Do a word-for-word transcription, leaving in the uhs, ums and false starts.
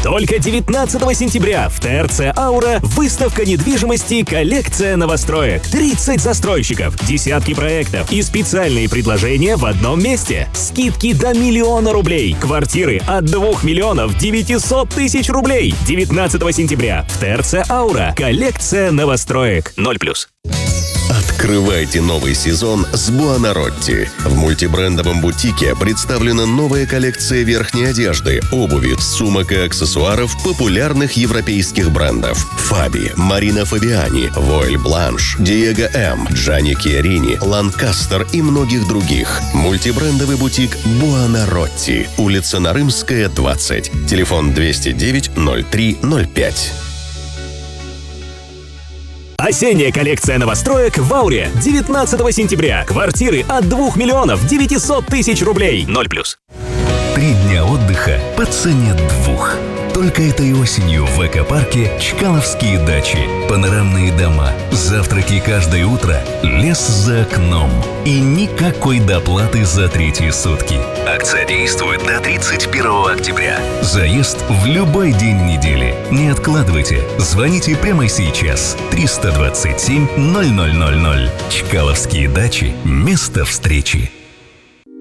Только девятнадцатого сентября в ТРЦ «Аура» выставка недвижимости «Коллекция новостроек». тридцать застройщиков, десятки проектов и специальные предложения в одном месте. Скидки до миллиона рублей. Квартиры от двух миллионов девятисот тысяч рублей. девятнадцатого сентября в ТРЦ «Аура». Коллекция новостроек. ноль плюс. Открывайте новый сезон с Буонаротти. В мультибрендовом бутике представлена новая коллекция верхней одежды, обуви, сумок и аксессуаров популярных европейских брендов: Фаби, Марина Фабиани, Войль Бланш, Диего М, Джанни Киарини, Ланкастер и многих других. Мультибрендовый бутик Буонаротти. Улица Нарымская, двадцать. Телефон двести девять ноль три ноль пять. Осенняя коллекция новостроек в «Ауре». девятнадцатого сентября. Квартиры от двух миллионов девятисот тысяч рублей. ноль плюс. Три дня отдыха по цене двух. Только этой осенью в экопарке Чкаловские дачи. Панорамные дома, завтраки каждое утро, лес за окном. И никакой доплаты за третьи сутки. Акция действует до тридцать первого октября. Заезд в любой день недели. Не откладывайте. Звоните прямо сейчас. триста двадцать семь ноль ноль ноль ноль. Чкаловские дачи. Место встречи.